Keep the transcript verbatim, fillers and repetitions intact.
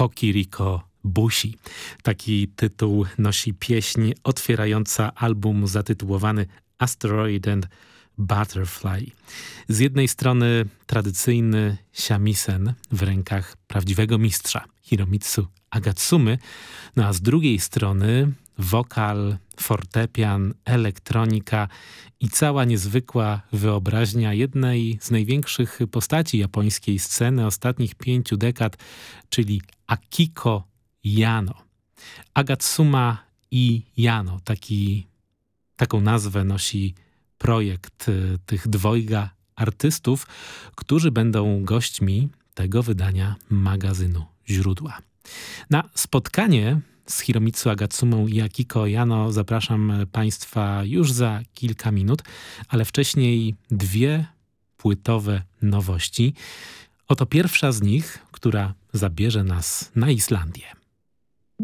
Kokiriko Bushi. Taki tytuł nosi pieśń otwierająca album zatytułowany Asteroid and Butterfly. Z jednej strony tradycyjny shamisen w rękach prawdziwego mistrza Hiromitsu Agatsumy, no a z drugiej strony wokal, fortepian, elektronika i cała niezwykła wyobraźnia jednej z największych postaci japońskiej sceny ostatnich pięciu dekad, czyli Akiko Yano. Agatsuma i Yano, taki, taką nazwę nosi projekt tych dwojga artystów, którzy będą gośćmi tego wydania magazynu Źródła. Na spotkanie z Hiromitsu Agatsumą i Akiko Yano zapraszam Państwa już za kilka minut, ale wcześniej dwie płytowe nowości. Oto pierwsza z nich, która zabierze nas na Islandię.